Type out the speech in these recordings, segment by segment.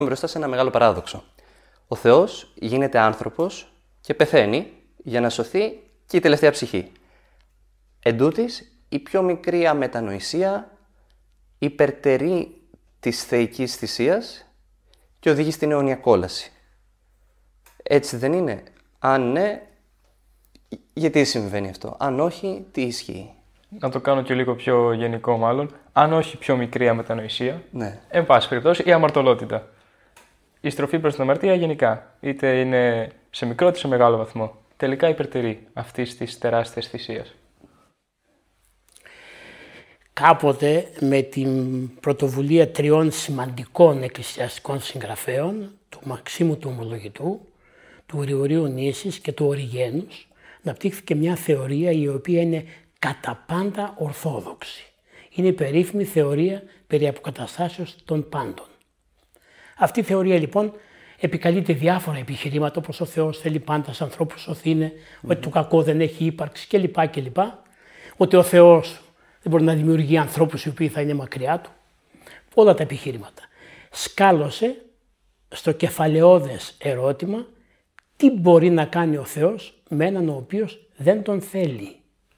Μπροστά σε ένα μεγάλο παράδοξο. Ο Θεός γίνεται άνθρωπος και πεθαίνει για να σωθεί και η τελευταία ψυχή. Εντούτοις, η πιο μικρή αμετανοησία υπερτερεί της θεϊκής θυσίας και οδηγεί στην αιώνια κόλαση. Έτσι δεν είναι? Αν ναι, γιατί συμβαίνει αυτό? Αν όχι, τι ισχύει? Να το κάνω και λίγο πιο γενικό μάλλον. Αν όχι πιο μικρή αμετανοησία, Ναι. εν πάση περιπτώσει, η αμαρτωλότητα. Η στροφή προς την αμαρτία γενικά, είτε είναι σε μικρό είτε σε μεγάλο βαθμό, τελικά υπερτερεί αυτής της τεράστιας θυσίας. Κάποτε με την πρωτοβουλία 3 σημαντικών εκκλησιαστικών συγγραφέων, του Μαξίμου του Ομολογητού, του Γρηγορίου Νήσης και του Οριγένους, αναπτύχθηκε μια θεωρία η οποία είναι κατά πάντα ορθόδοξη. Είναι η περίφημη θεωρία περί αποκαταστάσεως των πάντων. Αυτή η θεωρία λοιπόν επικαλείται διάφορα επιχειρήματα, όπως ο Θεός θέλει πάντα στους ανθρώπους σωθήνε, ότι το κακό δεν έχει ύπαρξη κλπ. Ότι ο Θεός δεν μπορεί να δημιουργεί ανθρώπους οι οποίοι θα είναι μακριά του. Όλα τα επιχειρήματα. Σκάλωσε στο κεφαλαιώδες ερώτημα τι μπορεί να κάνει ο Θεός με έναν ο οποίος δεν τον θέλει.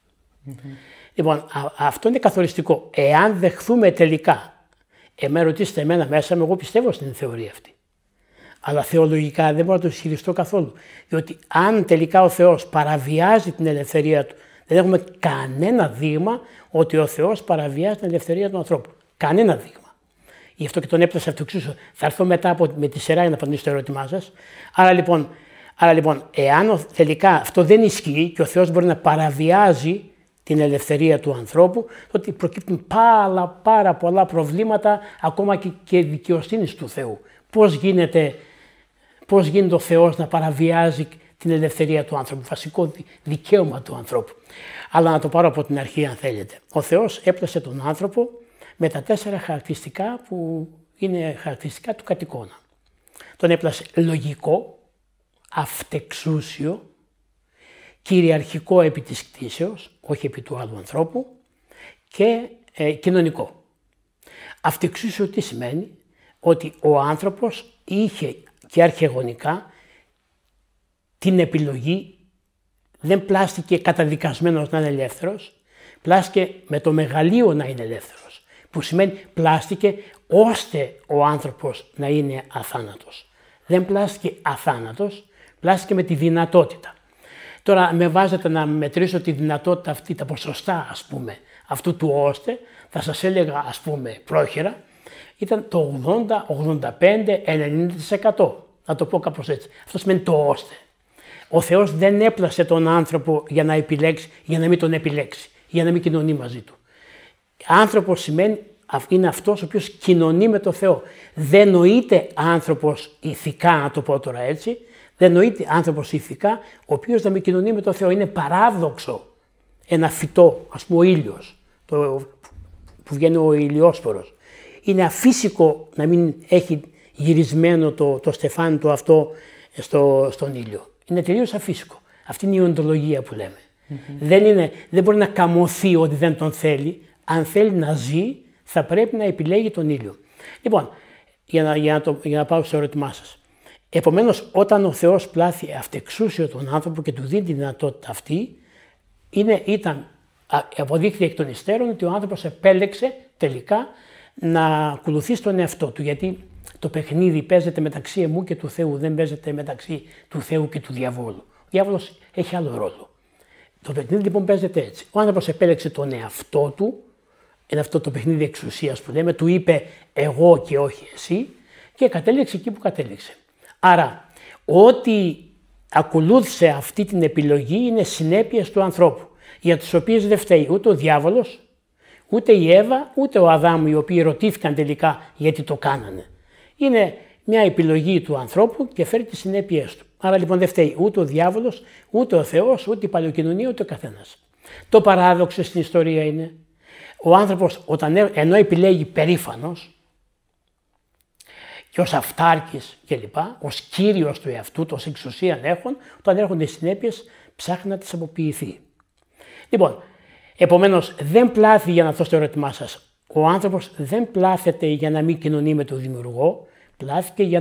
Λοιπόν, αυτό είναι καθοριστικό. Εάν δεχθούμε τελικά, με ρωτήσετε εμένα μέσα, εγώ πιστεύω στην θεωρία αυτή. Αλλά θεολογικά δεν μπορώ να το ισχυριστώ καθόλου. Διότι αν τελικά ο Θεός παραβιάζει την ελευθερία του, δεν έχουμε κανένα δείγμα ότι ο Θεός παραβιάζει την ελευθερία του ανθρώπου. Κανένα δείγμα. Γι' αυτό και τον έπλασα αυτοεξούσιο. Θα έρθω μετά με τη σειρά για να απαντήσω στο ερώτημά σας. Άρα λοιπόν, εάν τελικά αυτό δεν ισχύει και ο Θεός μπορεί να παραβιάζει την ελευθερία του ανθρώπου, τότε προκύπτουν πάρα πολλά προβλήματα ακόμα και δικαιοσύνης του Θεού. Πώς γίνεται ο Θεός να παραβιάζει την ελευθερία του άνθρωπου, βασικό δικαίωμα του ανθρώπου. Αλλά να το πάρω από την αρχή αν θέλετε. Ο Θεός έπλασε τον άνθρωπο με τα 4 χαρακτηριστικά που είναι χαρακτηριστικά του κατοικώνα. Τον έπλασε λογικό, αυτεξούσιο, κυριαρχικό επί της κτήσεως, όχι επί του άλλου ανθρώπου, και κοινωνικό. Αυτεξούσιο τι σημαίνει? Ότι ο άνθρωπος είχε και αρχαιγονικά την επιλογή, δεν πλάστηκε καταδικασμένος να είναι ελεύθερος, πλάστηκε με το μεγαλείο να είναι ελεύθερος, που σημαίνει πλάστηκε ώστε ο άνθρωπος να είναι αθάνατος. Δεν πλάστηκε αθάνατος, πλάστηκε με τη δυνατότητα. Τώρα με βάζετε να μετρήσω τη δυνατότητα αυτή, τα ποσοστά ας πούμε, αυτού του ώστε, θα σας έλεγα ας πούμε πρόχειρα, ήταν το 80, 85, 90%. Να το πω κάπως έτσι. Αυτό σημαίνει το ώστε. Ο Θεός δεν έπλασε τον άνθρωπο για να επιλέξει, για να μην τον επιλέξει, για να μην κοινωνεί μαζί του. Άνθρωπος σημαίνει, είναι αυτός ο οποίος κοινωνεί με τον Θεό. Δεν νοείται άνθρωπος ηθικά, να το πω τώρα έτσι, δεν νοείται άνθρωπος ηθικά, ο οποίος να μην κοινωνεί με τον Θεό. Είναι παράδοξο ένα φυτό, ας πούμε ο ήλιος, που βγαίνει ο ηλιόσπορος. Είναι αφύσικο να μην έχει γυρισμένο το στεφάνι του αυτό στον ήλιο. Είναι τελείως αφύσικο. Αυτή είναι η οντολογία που λέμε. Δεν μπορεί να καμωθεί ότι δεν τον θέλει. Αν θέλει να ζει, θα πρέπει να επιλέγει τον ήλιο. Λοιπόν, για να πάω στο ερώτημά σας. Επομένως, όταν ο Θεός πλάθει αυτεξούσιο τον άνθρωπο και του δίνει τη δυνατότητα αυτή, αποδείχθηκε εκ των υστέρων ότι ο άνθρωπος επέλεξε τελικά να ακολουθεί τον εαυτό του. Γιατί το παιχνίδι παίζεται μεταξύ εμού και του Θεού, δεν παίζεται μεταξύ του Θεού και του διαβόλου. Ο διάβολος έχει άλλο ρόλο. Το παιχνίδι λοιπόν παίζεται έτσι. Ο άνθρωπος επέλεξε τον εαυτό του, είναι αυτό το παιχνίδι εξουσίας που λέμε, του είπε εγώ και όχι εσύ και κατέληξε εκεί που κατέληξε. Άρα, ό,τι ακολούθησε αυτή την επιλογή είναι συνέπειες του ανθρώπου, για τις οποίες δεν φταίει ούτε ο διάβολος, ούτε η Εύα, ούτε ο Αδάμ, οι οποίοι ρωτήθηκαν τελικά γιατί το κάνανε. Είναι μια επιλογή του ανθρώπου και φέρει τις συνέπειες του. Άρα λοιπόν δεν φταίει ούτε ο διάβολος, ούτε ο Θεός, ούτε η παλαιοκοινωνία, ούτε ο καθένας. Το παράδοξο στην ιστορία είναι, ο άνθρωπος ενώ επιλέγει περήφανος, και ως αυτάρκης κλπ, ως κύριος του εαυτού, ως εξουσίαν έχων, όταν έρχονται οι συνέπειες ψάχνει να τις αποποιηθεί. Λοιπόν, επομένως δεν πλάθει, για να δώσω το ερώτημά σας, ο άνθρωπος δεν πλάθεται για να μην κοινωνεί με τον δημιουργό, πλάθηκε για